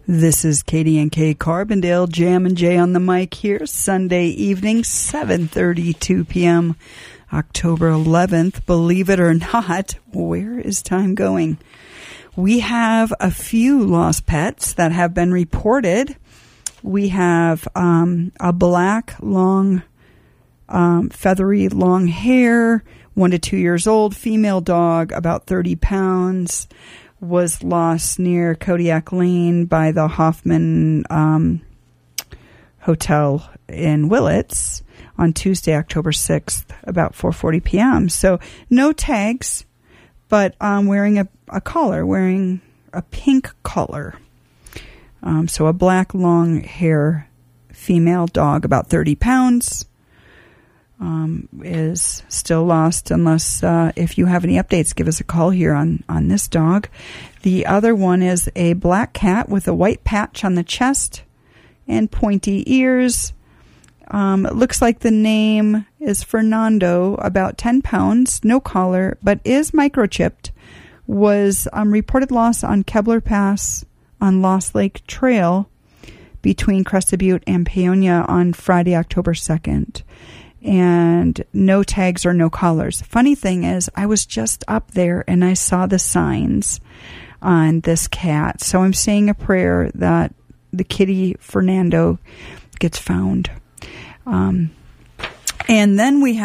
This is Katie and Kay Carbondale, Jam and Jay on the mic here, Sunday evening, 7:32 p.m., October 11th. Believe it or not, where is time going? We have a few lost pets that have been reported. We have a black, long, feathery, long hair, 1 to 2 years old, female dog, about 30 pounds. Was lost near Kodiak Lane by the Hoffman Hotel in Willits on Tuesday, October 6th, about 4:40 p.m. So no tags, but wearing a collar, wearing a pink collar. So a black long hair female dog, about 30 pounds. Is still lost unless if you have any updates, give us a call here on this dog. The other one is a black cat with a white patch on the chest and pointy ears. It looks like the name is Fernando, about 10 pounds, no collar, but is microchipped. Was reported loss on Kebler Pass on Lost Lake Trail between Crested Butte and Paonia on Friday, October 2nd. And no tags or no collars. Funny thing is, I was just up there and I saw the signs on this cat. So I'm saying a prayer that the kitty Fernando gets found. And then we